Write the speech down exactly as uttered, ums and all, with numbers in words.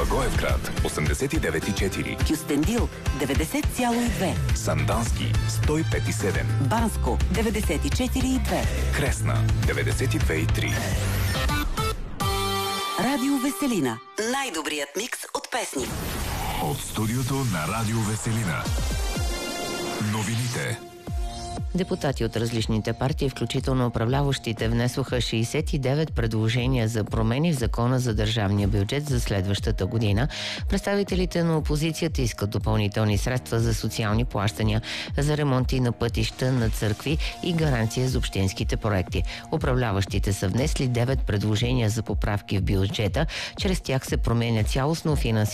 Благоевград осемдесет и девет и четири, Кюстендил деветдесет цяло и две, Сандански сто и пет и седем, Банско деветдесет и четири и две, Кресна деветдесет и две и три. Радио Веселина. Най-добрият микс от песни. От студиото на Радио Веселина. Новините. Депутати от различните партии, включително управляващите, внесоха шейсет и девет предложения за промени в Закона за държавния бюджет за следващата година. Представителите на опозицията искат допълнителни средства за социални плащания, за ремонти на пътища, на църкви и гаранция за общинските проекти. Управляващите са внесли девет предложения за поправки в бюджета. Чрез тях се променя цялостно финансиране